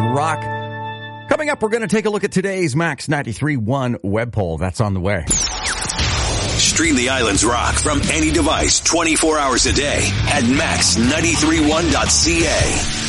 rock. Coming up, we're going to take a look at today's Max 93.1 web poll. That's on the way. Stream the Islands Rock from any device 24 hours a day at max931.ca.